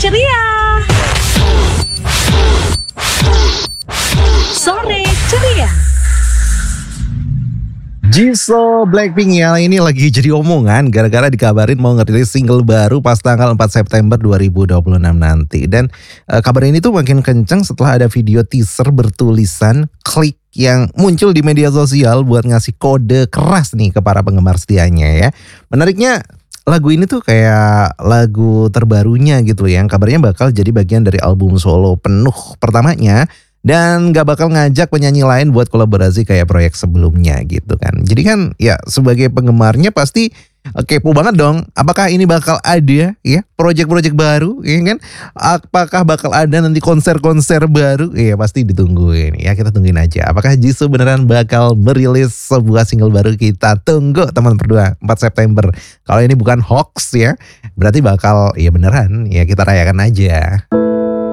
ceria. Sore ceria. Jisoo Blackpink ya ini lagi jadi omongan gara-gara dikabarin mau ngerilis single baru pas tanggal 4 September 2026 nanti. Dan kabar ini tuh makin kenceng setelah ada video teaser bertulisan klik yang muncul di media sosial buat ngasih kode keras nih ke para penggemar setianya ya. Menariknya lagu ini tuh kayak lagu terbarunya gitu ya, yang kabarnya bakal jadi bagian dari album solo penuh pertamanya. Dan gak bakal ngajak penyanyi lain buat kolaborasi kayak proyek sebelumnya gitu kan. Jadi kan ya sebagai penggemarnya pasti kepo banget dong. Apakah ini bakal ada ya proyek-proyek baru ya kan. Apakah bakal ada nanti konser-konser baru. Ya pasti ditungguin ya, kita tungguin aja. Apakah Jisoo beneran bakal merilis sebuah single baru, kita tunggu teman berdua 4 September. Kalau ini bukan hoax ya berarti bakal ya beneran ya, kita rayakan aja.